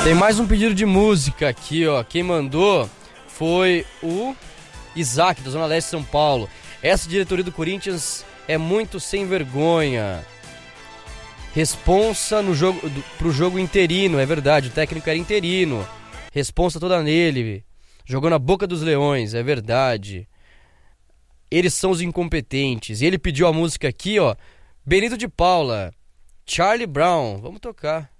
Tem mais um pedido de música aqui, ó. Quem mandou foi o Isaac, da Zona Leste de São Paulo. Essa diretoria do Corinthians é muito sem vergonha. Responsa no jogo, pro jogo interino, é verdade, o técnico era interino. Responsa toda nele. Jogou na boca dos leões, é verdade. Eles são os incompetentes. E ele pediu a música aqui, ó. Benito de Paula, Charlie Brown. Vamos tocar.